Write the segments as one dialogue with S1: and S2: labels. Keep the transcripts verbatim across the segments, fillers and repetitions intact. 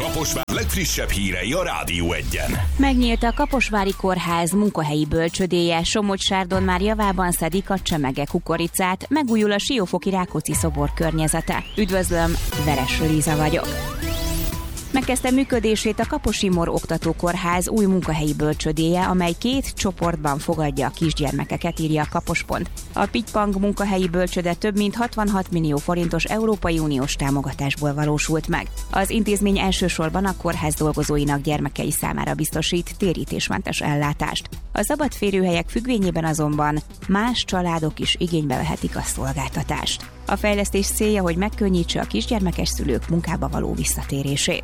S1: Kaposvár legfrissebb hírei a Rádió Egyen.
S2: Megnyílt a Kaposvári Kórház munkahelyi bölcsödéje, Somogysárdon már javában szedik a csemege kukoricát, megújul a Siófoki Rákóczi szobor környezete. Üdvözlöm, Veres Liza vagyok. Megkezdte működését a Kaposi-Mor Oktatókórház új munkahelyi bölcsödéje, amely két csoportban fogadja a kisgyermekeket, írja a Kapospont. A Pitypang munkahelyi bölcsöde több mint hatvanhat millió forintos Európai Uniós támogatásból valósult meg. Az intézmény elsősorban a kórház dolgozóinak gyermekei számára biztosít térítésmentes ellátást. A szabad férőhelyek függvényében azonban más családok is igénybe vehetik a szolgáltatást. A fejlesztés célja, hogy megkönnyítse a kisgyermekes szülők munkába való visszatérését.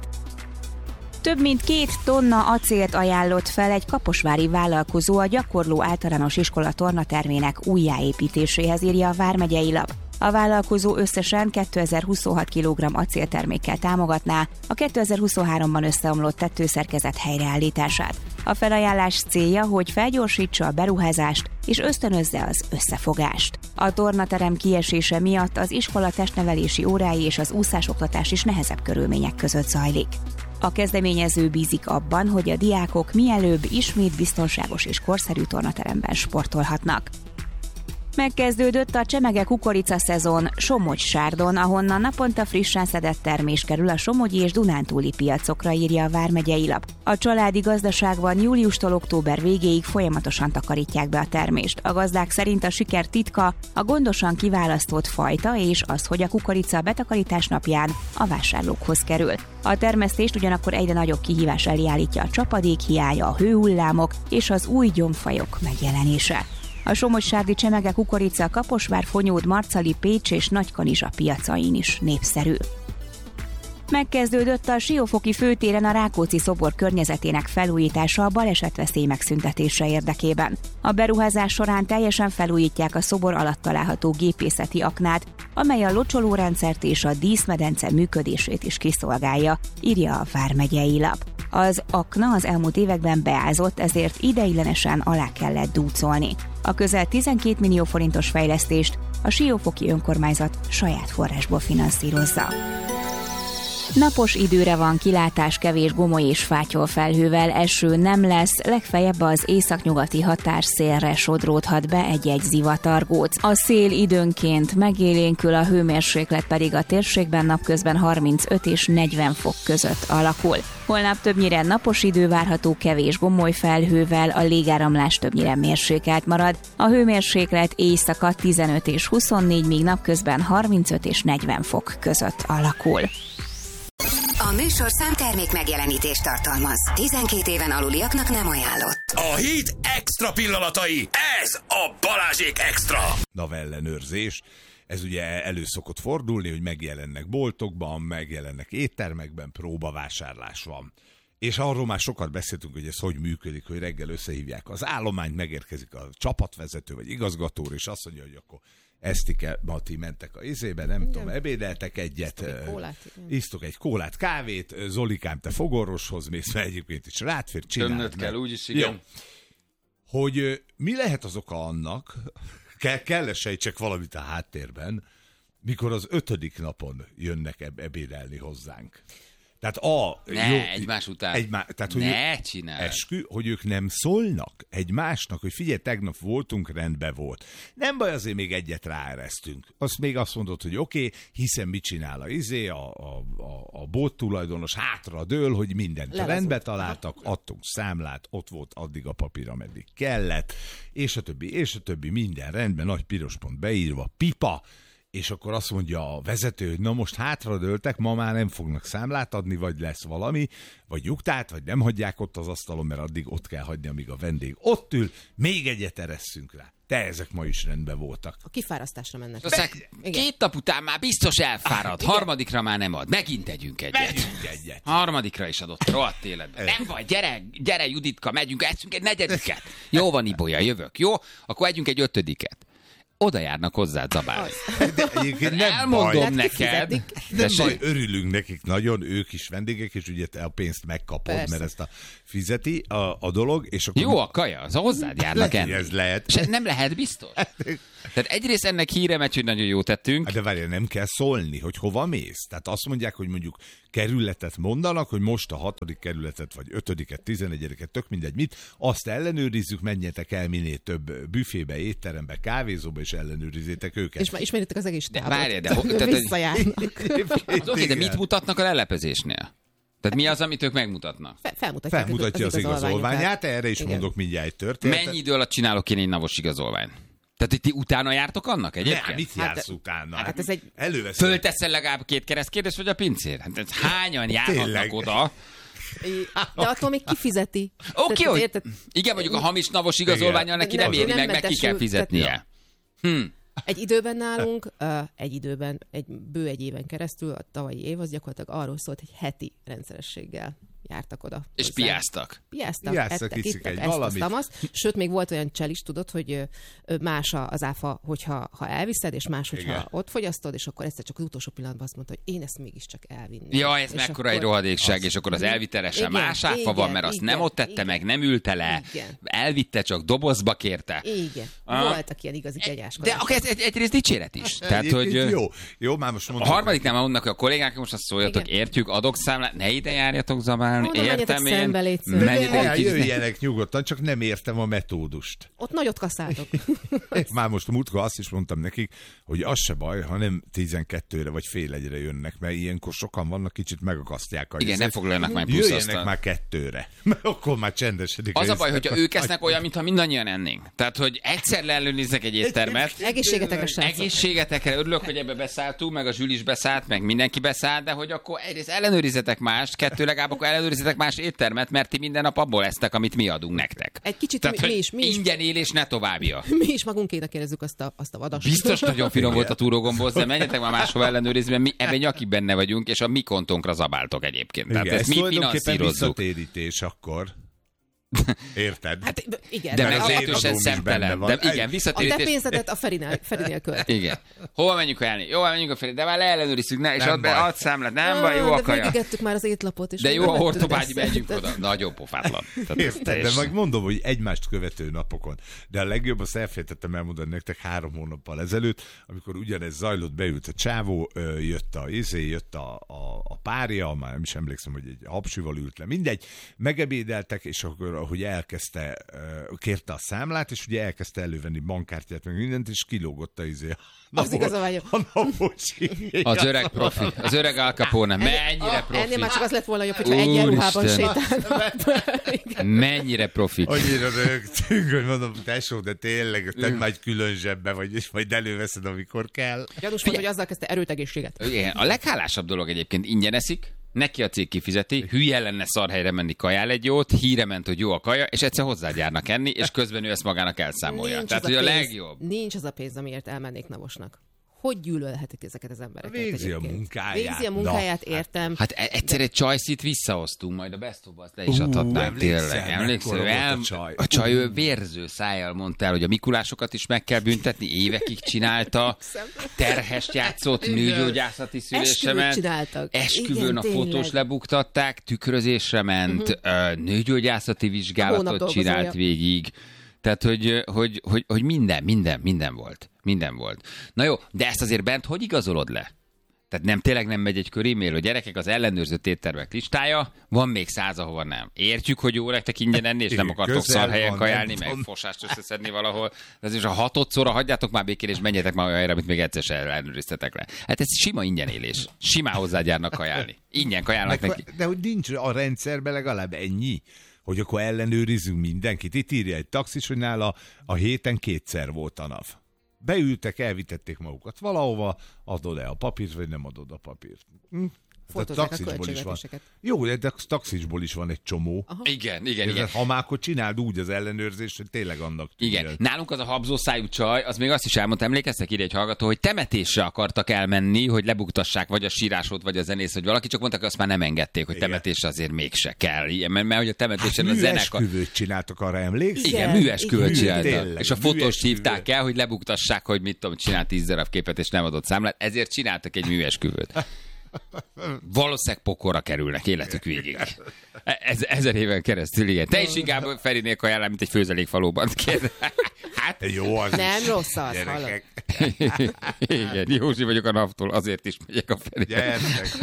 S2: Több mint két tonna acélt ajánlott fel egy kaposvári vállalkozó a gyakorló általános iskola tornatermének újjáépítéséhez, írja a Vármegyei Lap. A vállalkozó összesen kétezer-huszonhat kilogramm acéltermékkel támogatná a kétezer-huszonháromban összeomlott tetőszerkezet helyreállítását. A felajánlás célja, hogy felgyorsítsa a beruházást és ösztönözze az összefogást. A tornaterem kiesése miatt az iskola testnevelési órái és az úszásoktatás is nehezebb körülmények között zajlik. A kezdeményező bízik abban, hogy a diákok mielőbb ismét biztonságos és korszerű tornateremben sportolhatnak. Megkezdődött a csemege kukorica szezon Somogysárdon, ahonnan naponta frissen szedett termés kerül a somogyi és dunántúli piacokra, írja a Vármegyei Lap. A családi gazdaságban júliustól október végéig folyamatosan takarítják be a termést. A gazdák szerint a siker titka a gondosan kiválasztott fajta és az, hogy a kukorica betakarítás napján a vásárlókhoz kerül. A termesztést ugyanakkor egyre nagyobb kihívás elé állítja a csapadékhiány, a hőhullámok és az új gyomfajok megjelenése. A somogysárdi csemege kukorica Kaposvár, Fonyód, Marcali, Pécs és Nagykanizsa piacain is népszerű. Megkezdődött a Siófoki főtéren a Rákóczi szobor környezetének felújítása a balesetveszély megszüntetése érdekében. A beruházás során teljesen felújítják a szobor alatt található gépészeti aknát, amely a locsolórendszert és a díszmedence működését is kiszolgálja, írja a Vármegyei Lap. Az akna az elmúlt években beázott, ezért ideiglenesen alá kellett dúcolni. A közel tizenkét millió forintos fejlesztést a Siófoki önkormányzat saját forrásból finanszírozza. Napos időre van kilátás, kevés gomoly és fátyol felhővel, eső nem lesz, legfeljebb az északnyugati határszélre sodródhat be egy-egy zivatargóc. A szél időnként megélénkül, a hőmérséklet pedig a térségben napközben harmincöt és negyven fok között alakul. Holnap többnyire napos idő várható, kevés gomoly felhővel, a légáramlás többnyire mérsékelt marad. A hőmérséklet éjszaka tizenöt és huszonnégy, míg napközben harmincöt és negyven fok között alakul.
S3: A műsorszám termék megjelenítést tartalmaz. tizenkét éven aluliaknak nem ajánlott.
S1: A hét extra pillanatai, ez a Balázsék Extra.
S4: Navellenőrzés. Ez ugye elő szokott fordulni, hogy megjelennek boltokban, megjelennek éttermekben, próbavásárlás van. És arról már sokat beszéltünk, hogy ez hogy működik, hogy reggel összehívják az állományt, megérkezik a csapatvezető vagy igazgató, és azt mondja, hogy akkor Esztike, Mati mentek a izébe, nem igen. tudom, ebédeltek egyet, isztok egy kólát, isztok egy kólát, kávét, Zolikám, te fogorvoshoz mész, mert egyébként is rátfér, csináld.
S5: Tömnöd kell, úgyis igen.
S4: Jó. Hogy mi lehet az oka annak, kell, kell sejtsek valamit a háttérben, mikor az ötödik napon jönnek eb- ebédelni hozzánk. Tehát a...
S5: Ne, jó, egymás után.
S4: Egymá, tehát, hogy
S5: ne csinálj.
S4: Eskü, hogy ők nem szólnak egymásnak, hogy figyelj, tegnap voltunk, rendben volt. Nem baj, azért még egyet ráeresztünk. Azt még azt mondod, hogy oké, okay, hiszen mit csinál a izé, a, a, a, a bót tulajdonos hátra dől, hogy mindent Lelezett. rendbe találtak, adtunk számlát, ott volt addig a papír, ameddig kellett, és a többi, és a többi, minden rendben, nagy piros pont beírva, pipa, és akkor azt mondja a vezető, hogy na most hátradőltek, ma már nem fognak számlát adni, vagy lesz valami, vagy nyugtát, vagy nem hagyják ott az asztalon, mert addig ott kell hagyni, amíg a vendég ott ül, még egyet eresszünk rá. De ezek ma is rendben voltak.
S6: A kifárasztásra mennek.
S5: Be- két nap után már biztos elfárad, ah, harmadikra már nem ad. Megint együnk egyet.
S4: Megyünk egyet.
S5: Harmadikra is adott, rohadt életben. Nem vagy, gyere, gyere Juditka, megyünk, eszünk egy negyediket. Jó van, Ibolya, jövök, jó? Akkor együnk egy ötödiket. oda járnak hozzád zabálni.
S4: De egyébként nem
S5: Elmondom
S4: baj.
S5: neked.
S4: Nem baj, örülünk nekik nagyon, ők is vendégek, és ugye te a pénzt megkapod,
S6: Persze.
S4: mert ezt a fizeti a, a dolog, és akkor...
S5: Jó a kaja, az hozzád járnak
S4: Lehet,
S5: enni.
S4: hogy ez lehet.
S5: És nem lehet biztos. Tehát egyrészt ennek híre megy, hogy nagyon jó tettünk.
S4: Hát de várjál, nem kell szólni, hogy hova mész. Tehát azt mondják, hogy mondjuk kerületet mondanak, hogy most a hatodik kerületet, vagy ötödiket, tizenegyediket, tök mindegy mit, azt ellenőrizzük, menjetek el minél több büfébe, étterembe, kávézóba, és ellenőrizzétek őket.
S6: És már ismeritek az egész távot.
S5: várj, de ho- tehát, hogy-
S6: Visszajárnak.
S5: Az oké, de
S4: Igen.
S5: mit mutatnak a lelepezésnél? Tehát mi az, amit ők megmutatnak?
S6: Fe- Felmutatják
S4: Felmutatja az igazolványát, erre is
S6: Igen.
S4: mondok mindjárt egy történetet.
S5: Mennyi idő alatt csinálok én egy navos igazolványt? Tehát, hogy ti utána jártok annak egyébként?
S4: Nem, mit jársz utána?
S6: hát ez egy-
S4: Előveszed.
S5: Fölteszel legalább két keresztkérdést, vagy a pincér? Hát ez hányan járhatnak
S4: Tényleg.
S5: oda?
S6: De attól még kifizeti.
S5: Oké,
S6: Tehát,
S5: hogy...
S6: érted?
S5: Igen, mondjuk a hamis navos igazolvánnyal neki nem
S6: Nem,
S5: éri
S6: nem
S5: meg, meg ki kell
S6: mentesül,
S5: fizetnie. Hm.
S6: Egy időben nálunk, uh, egy időben, egy bő egy éven keresztül, a tavalyi év az gyakorlatilag arról szólt, hogy heti rendszerességgel jártak oda.
S5: És
S6: hozzá.
S5: piáztak.
S6: Piáztak,
S4: Piáztak,
S6: ettek,
S4: iszik
S6: ittek,
S4: egy
S6: ezt,
S4: valamit.
S6: azt, azt. Sőt, még volt olyan csel is, tudod, hogy ö, ö, más a- az áfa, hogyha ha elviszed, és más, hogyha
S4: Igen.
S6: ott fogyasztod, és akkor egyszer csak az utolsó pillanatban azt mondta, hogy én ezt mégiscsak elvinném.
S5: Ja, ez
S6: És
S5: mekkora
S6: akkor-
S5: egy rohadékság,
S4: az-
S5: és akkor az elvitelesen
S6: Igen,
S5: más áfa
S6: igen,
S5: van, mert azt
S6: igen,
S5: nem ott tette
S6: igen.
S5: meg, nem ülte le,
S6: Igen.
S5: elvitte, csak dobozba kérte.
S6: Igen.
S5: Ah.
S6: Voltak ilyen igazi
S5: De
S6: kegyáskodások.
S5: akkor ez egy, egyrészt dicséret is. Tehát,
S4: Egyébként
S5: hogy
S4: jó, jó, már most
S5: a
S4: mondom.
S5: harmadiknál már mondnak, hogy a kollégák most azt szóljatok,
S6: Igen.
S5: értjük, adok számlát, ne ide járjatok zabálni,
S6: Oda menjetek
S5: értem én.
S6: szembe, légy szíves.
S5: Menjetek
S4: Ne,
S5: egy kicsit-
S4: jöjjenek nyugodtan, csak nem értem a metódust.
S6: Ott nagyot kaszáltok.
S4: Már most múltkor azt is mondtam nekik, hogy az se baj, ha nem tizenkettőre vagy fél egyre jönnek, mert ilyenkor sokan vannak, kicsit megakasztják a
S5: Igen,
S4: izét.
S5: nem foglaljanak már plusz
S4: Jöjjenek
S5: asztalt.
S4: már kettőre, mert akkor már csendesedik.
S5: Az a
S4: ez.
S5: baj, hogyha ők esznek olyan, mintha mindannyian ennénk. Tehát, hogy egyszer leellenőriznek egy éttermet,
S6: Egészségetekre, srácok.
S5: egészségetekre, örülök, hogy ebbe beszálltunk, meg a Zsül is beszállt, meg mindenki beszállt, de hogy akkor egyrészt ellenőrizetek mást, kettő legalább akkor ellenőrizetek más éttermet, mert ti minden nap abból esztek, amit mi adunk nektek.
S6: Egy kicsit
S5: Tehát,
S6: mi, mi
S5: hogy
S6: is, mi is,
S5: ingyen élés ne továbbja.
S6: mi is magunkének érezzük azt a, azt a vadas.
S5: Biztos nagyon finom volt a túrógomboz, de menjetek már máshova ellenőrizni, mert mi ebben nyakig benne vagyunk, és a mi kontónkra zabáltok egyébként. Tehát
S4: Igen,
S5: ezt
S4: ez
S5: mi
S4: tulajdonképpen
S5: finanszírozzuk.
S4: visszatérítés akkor. Érted?
S6: Hát igen.
S5: De
S4: Mert az én
S5: meglehetősen
S4: adóm is benne
S5: szemtelen.
S4: van.
S5: De igen,
S6: A te
S5: visszatérítés.
S6: pénzedet a Ferinél, Ferinél költ.
S5: Igen. Hova menjünk elni? Jó, menjünk a felé, de már leellenőrizzük, ne, és
S4: Nem
S5: add be,
S4: baj.
S5: add számlát, nem baj, jó a
S6: de
S5: kaja.
S6: végigettük már az étlapot is.
S5: De
S6: még
S5: jó a
S6: nem vettük
S5: hortobágyi,
S6: össze.
S5: menjünk oda. Nagyon pofátlan. Tehát ez
S4: Érted, de
S5: teljesen-
S4: meg mondom, hogy egymást követő napokon. De a legjobb, azt elfelejtettem elmondani nektek három hónappal ezelőtt, amikor ugyanez zajlott, beült a csávó, ö, jött a izé, jött a, a, a párja, már nem is emlékszem, hogy egy hapsival ült le, mindegy, megebédeltek, és akkor, ahogy elkezdte, ö, kérte a számlát, és ugye elkezdte elővenni bankkártyát, meg mindent, és kilógott a izé.
S6: Az igazolvány.
S4: A napocsi.
S5: Az öreg profi, az öreg Al Capone, mennyire
S6: Ah, Ennél már
S5: profi.
S6: csak az lett volna jobb, hogyha egyenruhában
S5: Úristen.
S6: sétálnak.
S5: Mennyire profi.
S4: Annyira rögtünk, hogy mondom, tesó, de tényleg, te már egy külön zsebbe vagy, és majd előveszed, amikor kell.
S6: Gyanús volt, hogy azzal kezdte erőtegészséget.
S5: Igen, a leghálásabb dolog egyébként ingyen eszik, neki a cég kifizeti, hülye lenne szarhelyre menni, kajál egy jót, híre ment, hogy jó a kaja, és egyszer hozzád járnak enni, és közben ő ezt magának elszámolja.
S6: Nincs
S5: Tehát,
S6: az
S5: hogy a
S6: pénz-
S5: legjobb.
S6: Nincs az a pénz, amiért elmennék Navosnak. Hogy gyűlölhetik ezeket az embereket?
S4: Végzi a
S6: egyébként?
S4: munkáját.
S6: Végzi a munkáját,
S4: Na,
S6: értem.
S5: Hát e- egyszer egy csajszit visszahoztunk, majd a Best of Us-t le is adhatnánk,
S4: emlékszel,
S5: tényleg. Emlékszel?
S4: mekkora volt a
S5: El,
S4: csaj?
S5: a csaj ő vérző szájjal mondta el, hogy a Mikulásokat is meg kell büntetni, évekig csinálta, terhest játszott, nőgyógyászati szülésemen.
S6: Esküvőt csináltak.
S5: Esküvőn
S6: Igen,
S5: a
S6: tényleg.
S5: fotós lebuktatták, tükrözésre ment, uh-huh. nőgyógyászati vizsgálatot
S6: Hónap
S5: csinált
S6: dolgozója.
S5: végig. Tehát, hogy, hogy, hogy, hogy minden, minden, minden volt. Minden volt. Na jó, de ezt azért bent hogy igazolod le? Tehát nem tényleg nem megy egy kör e-mail, hogy gyerekek, az ellenőrzött éttermek listája, van még száz, ahova nem. Értjük, hogy jó nektek ingyen enni, és nem
S4: Igen,
S5: akartok
S4: közel
S5: szarhelyen
S4: van,
S5: kajálni,
S4: nem
S5: meg
S4: van.
S5: fosást összeszedni valahol. De azért a hatodszorra hagyjátok már békén, és menjetek már olyan helyre, amit még egyszer sem ellenőriztetek le. Hát ez sima ingyen élés. Simán hozzád járnak kajálni. Ingyen kajálnak neki.
S4: De hogy nincs a rendszerben legalább ennyi, hogy akkor ellenőrizzünk mindenkit. Itt írja egy taxis, hogy nála a héten kétszer volt a NAV. Beültek, elvitették magukat valahova, adod-e a papírt, vagy nem adod a papírt. Hm?
S6: Fotózzák a költségvetéseket.
S4: Jó, de taxisból is van egy csomó.
S5: Aha. Igen, igen, igen.
S4: Ha már akkor csináld úgy az ellenőrzést, hogy tényleg annak
S5: igen.
S4: tűnjön.
S5: Nálunk az a habzószájú csaj, az még azt is elmondta, emlékeztek ide egy hallgató, hogy temetésre akartak elmenni, hogy lebuktassák vagy a sírásot, vagy a zenész, vagy valaki, csak mondtak, hogy azt már nem engedték, hogy igen. temetésre azért mégse kell. Igen, mert, mert hogy a temetésen hát, a zenekar...
S4: művesküvőt csináltak, arra emlékszel?
S5: Igen, igen művesküvőt csináltak. És a fotóst hívták el, hogy lebuktassák, hogy mit tudom, csinál tíz darab képet, és nem adott számlát, ezért csináltak egy művesküvőt. Valószínűleg pokorra kerülnek életük végig. Ez, ezer éven keresztül, igen. Te is inkább Ferinél kajálnál, mint egy főzelékfalóban.
S4: Hát, jó az
S6: nem
S4: is.
S6: rossz az, hallod.
S5: Igen, Józsi vagyok a naptól, azért is megyek a Ferinél.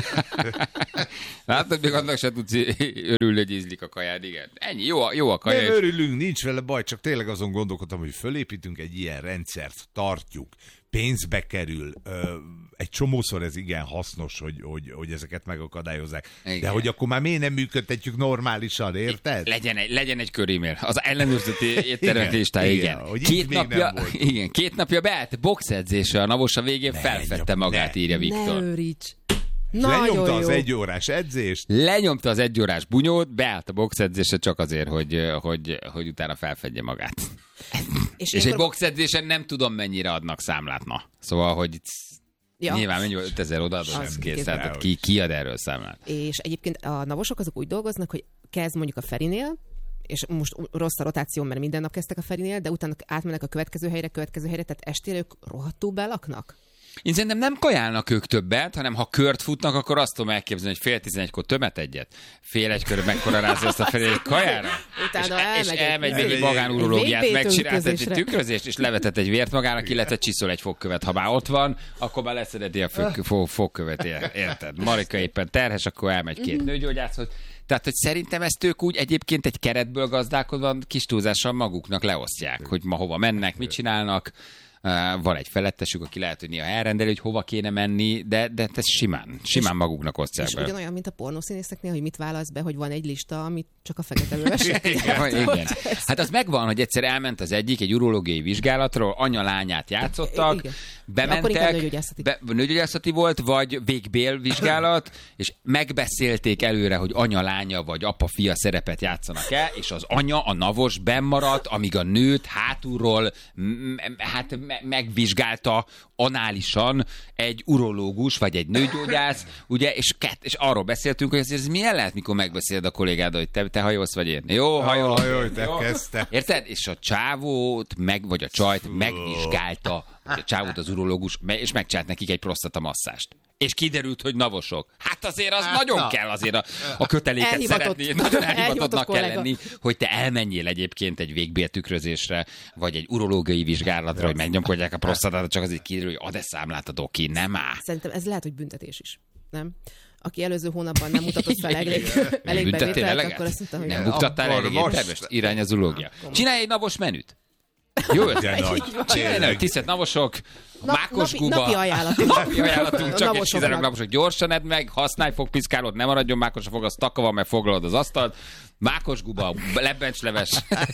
S5: Látod, még annak se tudsz örülni, hogy ízlik a kajád, igen. Ennyi, jó a, jó a kaja.
S4: Nem örülünk, nincs vele baj, csak tényleg azon gondolkodtam, hogy fölépítünk egy ilyen rendszert, tartjuk, pénzbe kerül, egy csomószor ez igen hasznos, hogy, hogy, hogy ezeket megakadályozzák. Igen. De hogy akkor már miért nem működtetjük normálisan, érted?
S5: Legyen egy, legyen egy körémél. Az ellenőrzött éttermek listája, igen. igen. Két, napja, igen. Két napja beállt boxedzésre, a Navos a végén ne, felfedte magát, ne. írja Viktor.
S6: Ne őríts.
S4: Lenyomta jó. Az egyórás edzést.
S5: Lenyomta az egyórás bunyót, beállt a boxedzésre csak azért, hogy, hogy, hogy utána felfedje magát. És, és egy boxedzésen nem tudom, mennyire adnak számlát, na. Szóval, hogy ja. nyilván mennyi ötezer odaadod, ez kész, tehát ki, ki ad erről számlát.
S6: És egyébként a navosok azok úgy dolgoznak, hogy kezd mondjuk a Ferinél, és most rossz a rotáció, mert minden nap kezdtek a Ferinél, de utána átmennek a következő helyre, következő helyre, tehát estére ők rohadtul belaknak.
S5: Én szerintem nem kajálnak ők többet, hanem ha kört futnak, akkor azt tudom elképzelni, hogy fél tizenegykor tömet egyet. Fél egykor mekkora rázni azt a felé egy kajára.
S6: Utána
S5: és, és elmegy még egy magánurológiát, megcsinált egy tükrözést, és levetett egy vért magának, illetve csiszol egy fogkövet. Ha már ott van, akkor már leszedeti a fog, fogkövet, érted? Marika éppen terhes, akkor elmegy két nőgyógyászhoz. Tehát, hogy szerintem ezt ők úgy egyébként egy keretből gazdálkodva kis túlzással maguknak leosztják, hogy ma hova mennek, mit csinálnak. Uh, van egy felettesük, aki lehet, hogy néha elrendeli, hogy hova kéne menni, de, de ez simán, simán maguknak osztják
S6: és
S5: be.
S6: És ugyanolyan, mint a pornószínészeknél, hogy mit válasz be, hogy van egy lista, amit csak a fekete bővesek.
S5: igen, igen. Hát az megvan, hogy egyszer elment az egyik egy urológiai vizsgálatról, anya-lányát játszottak, igen. bementek, be, nőgyógyászati volt, vagy végbél vizsgálat, és megbeszélték előre, hogy anya-lánya vagy apa-fia szerepet játszanak el, és az anya, a navos bennmaradt, amíg a nőt hátulról m- hát megvizsgálta análisan egy urológus, vagy egy nőgyógyász, ugye, és, kett, és arról beszéltünk, hogy ez milyen lehet, mikor megbeszéled a kollégád, hogy te, te hajolsz, vagy én. Jó, hajolok.
S4: Oh, jó, te kezdte.
S5: Érted? És a csávót, meg, vagy a csajt megvizsgálta, a csávót az urológus, és megcsinált nekik egy prostatamasszást. És kiderült, hogy navosok. Hát azért az hát, nagyon na. kell azért a, a köteléket
S6: elhivatott.
S5: szeretni. Nagyon elhivatottnak kell lenni, hogy te elmenjél egyébként egy végbéltükrözésre, vagy egy urológiai vizsgálatra, hogy megnyomkodják a prostatát, csak azért kiderül, hogy ad-e számlát a doki, nem áll.
S6: Szerintem ez lehet, hogy büntetés is, nem? Aki előző hónapban nem mutatott fel elég, elég bevételt, akkor azt mondta, hogy...
S5: Nem buktattál elég éttermest? Irány az urológia. Csinálj egy navos menüt. Jó ötlet. Csinálj egy tisztelt navosok,
S6: Nap,
S5: mákos
S6: napi,
S5: guba.
S6: Napi ajánlatunk.
S5: Napi ajánlatunk, csak egy kizárólag navosok. Gyorsan edd meg, használj fogpiszkálót, ne maradjon mákos a fog, az takka van, meg foglalod az asztalt. Mákos guba, lebbencsleves,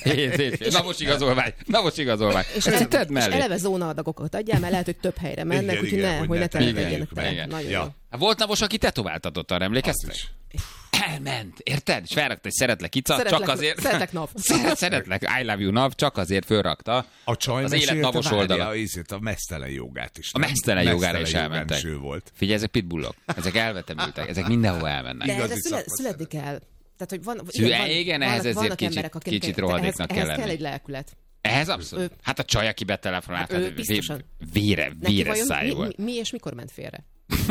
S5: navos igazolvány, navos igazolvány.
S6: És, eleve, és eleve zónaadagokat adjál, mert lehet, hogy több helyre mennek, úgyhogy ne, hogy ne telepedjenek el. Nagyon jó.
S5: Volt navos, aki tetováltatott, arra emlékeztek? Elment, érted? És felrakta, hogy szeretlek icat, csak azért...
S6: Szeretlek nav.
S5: Szeretlek, I love you nav, csak azért fölrakta
S4: a csaj
S5: az élet navos oldala.
S4: A mesztelen jogát is.
S5: A mesztelen jogára is elmentek.
S4: Volt.
S5: Figyelj, ezek pitbullok. Ezek elvetemültek. Ezek mindenhol elmennek.
S6: De erre szüle, születni kell. Tehát, hogy van,
S5: Szüle, igen, van, igen, ehhez ezért kicsit, emberek, kicsit rohadéknak kell lenni.
S6: Ehhez kell egy lelkület.
S5: Ehhez abszolút. Ő, hát a csaj, aki betelefonált, hát,
S6: hát
S5: vére, véres száj volt.
S6: Mi, mi és mikor ment félre?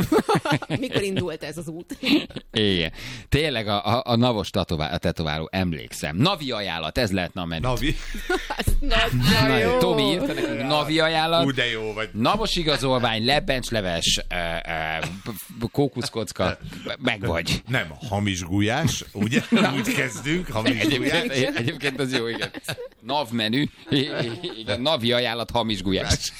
S6: Mikor indult ez az út?
S5: Igen. Tényleg a, a, a navos tetováló, a tetováló, emlékszem. Navi ajánlat, ez lehetne a menü.
S4: Navi?
S6: Na, jó.
S5: Tomi írta nekünk, navi ajánlat.
S4: Ú, de jó vagy.
S5: Navos igazolvány, lebbencsleves, kókuszkocka, meg vagy.
S4: Nem, hamis gulyás, ugye? Úgy kezdünk, hamis gulyás.
S5: Egyébként, egyébként az jó, igen. Nav menü, igen, navi ajánlat, hamis gulyás.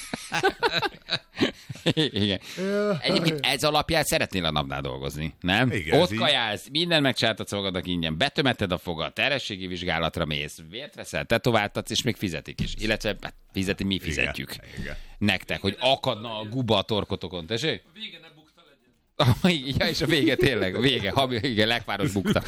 S5: Igen. Egyébként ez alapján szeretnél a napnál dolgozni, nem?
S4: Igen,
S5: ott kajálsz, minden megcsináltatsz magadnak ingyen, betömeted a fogad, terhességi vizsgálatra mész, vért veszel, tetováltatsz, és még fizetik is. Illetve hát, fizeti, mi fizetjük.
S4: Igen, igen.
S5: Nektek, hogy akadna a guba a torkotokon, tessék?
S7: Vége ne bukta legyen.
S5: Ja, és a vége tényleg, a vége, ha, igen, lekváros bukta.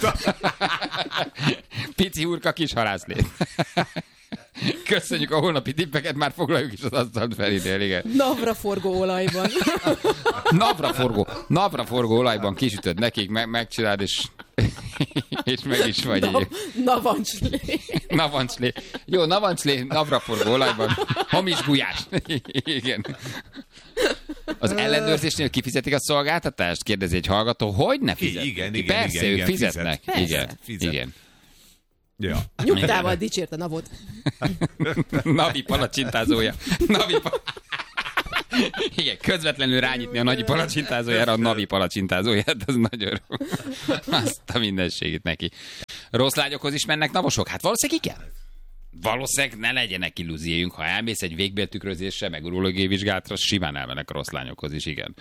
S5: Pici hurka, kis halászlét. Köszönjük a holnapi tippeket, már foglaljuk is az asztalt Ferinél, igen.
S6: Navraforgó olajban.
S5: Napraforgó, napraforgó olajban kisütöd nekik, meg, megcsináld, és, és meg is vagy.
S6: Na, navancslé.
S5: Navancslé. Jó, navancslé, napraforgó olajban. Hamis gulyás. Igen. Az ellenőrzésnél kifizetik a szolgáltatást? Kérdezi egy hallgató. Hogy ne fizetnek?
S4: Igen,
S5: ki?
S4: igen,
S5: Persze,
S4: igen,
S5: ők
S4: igen,
S5: fizetnek.
S6: fizet.
S5: Igen,
S6: Persze.
S4: Fizet.
S5: igen.
S4: Ja.
S6: Nyugtával dicsért a navot.
S5: Navi palacsintázója. Navi pa... Igen, közvetlenül rányitni a nagyi palacsintázójára a Navi palacsintázóját, az nagyon jó. Azt a mindenségét neki. Rossz lágyokhoz is mennek navosok? Hát valószínűleg igen. Valószínűleg ne legyenek illúzióink, ha elmész egy végbéltükrözésre, meg urológiai vizsgálatra, simán elmennek a rossz lányokhoz is, igen.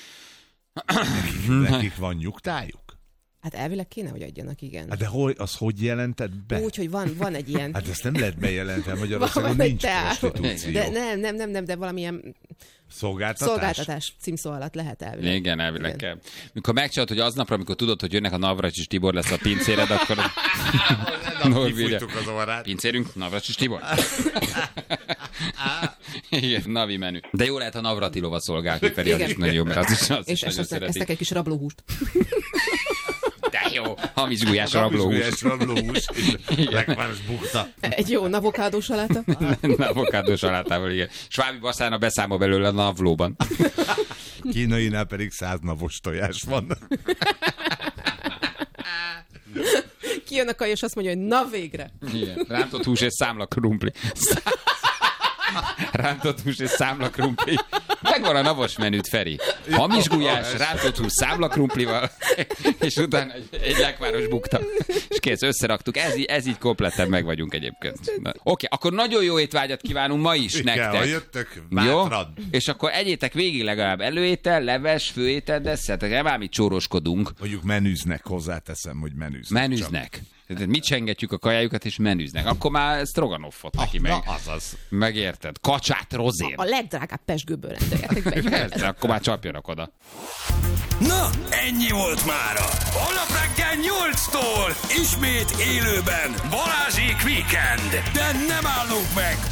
S4: Nekik van nyugtájuk?
S6: Hát elvileg kéne, hogy adjanak, igen.
S4: Hát de hogy, az hogy jelented be?
S6: Úgy, hogy van, van egy ilyen...
S4: Hát ezt nem lehet bejelenteni, Magyarországon
S6: Van egy
S4: nincs
S6: teát.
S4: prostitúció.
S6: De nem, nem, nem, nem, de valamilyen
S4: Szolgáltatás?
S6: szolgáltatás címszó alatt lehet elvileg.
S5: Igen, elvileg kell. Mikor megcsinálod, hogy aznapra, amikor tudod, hogy jönnek a Navracsis Tibor lesz a pincéred, akkor...
S4: Kifújtuk az orrát.
S5: Pincérünk, Navracsis Tibor. Igen, Navi menü. De jó lehet, ha Navratilova szolgál ki, Feri, az
S6: Igen.
S5: is nagyon jó, mert az is, az
S6: És
S5: is nagyon
S6: ezt
S5: szeretik.
S6: eszek egy kis rablóhúst.
S5: De jó, hamis gulyás rablóhús.
S4: Hamis rablóhús. Lekváros bukta.
S6: Egy jó avokádó saláta.
S5: Avokádó salátával, igen. Svábi Baszána beszámol belőle a navlóban.
S4: Kínainál pedig száz navos tojás van.
S6: Kijön a kaj, és azt mondja, hogy na végre.
S5: Igen. Rántott hús és számla krumpli. Rántott hús és számla krumpli. Megvan a navos menüt, Feri. Hamis gulyás, rántott hús számla krumplival, és utána egy, egy lekváros bukta. És kész, összeraktuk. Ez, í- ez így kompletten meg vagyunk egyébként. Na, oké, akkor nagyon jó étvágyat kívánunk ma is
S4: Igen, ha
S5: nektek.
S4: jöttök,
S5: Jó?
S4: bátran.
S5: És akkor egyétek végig legalább előétel, leves, főétel, desszert, nem ám itt csóroskodunk.
S4: Mondjuk menüznek, hozzáteszem, hogy menüznek.
S5: Menüznek. Tehát mit csengetjük a kajájukat, és menüznek. Akkor már stroganoffot neki meg.
S4: Na, azaz.
S5: Megérted? Kacsát rozén.
S6: A legdrágább pesgőből rendeljetek be. egy
S5: Persze, akkor már csapjanak oda.
S1: Na, ennyi volt mára. Holnap reggel nyolctól ismét élőben Balázsék Weekend. De nem állunk meg,